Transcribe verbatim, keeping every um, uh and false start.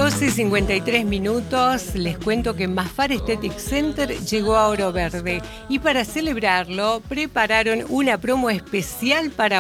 doce cincuenta y tres minutos, les cuento que Mafar Aesthetic Center llegó a Oro Verde y para celebrarlo prepararon una promo especial para